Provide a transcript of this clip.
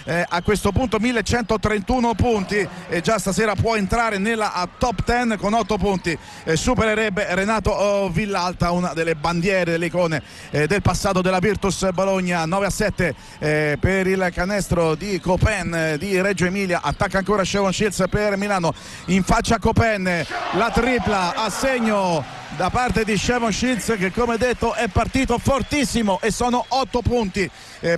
a questo punto 1131 punti e già stasera può entrare nella top 10 con 8 punti, supererebbe Renato Villalta, una delle bandiere, delle icone del passato della Virtus Bologna. 9-7 per il canestro di Copen di Reggio Emilia, attacca ancora Shevon Shields per Milano, in faccia a Copen, la tripla a segno da parte di Shevon Shields che come detto è partito fortissimo e sono 8 punti